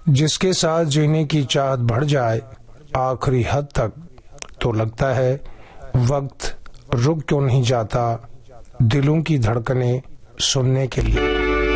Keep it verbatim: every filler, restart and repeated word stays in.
जिसके साथ जीने की चाहत बढ़ जाए आखिरी हद तक, तो लगता है वक्त रुक क्यों नहीं जाता दिलों की धड़कनें सुनने के लिए।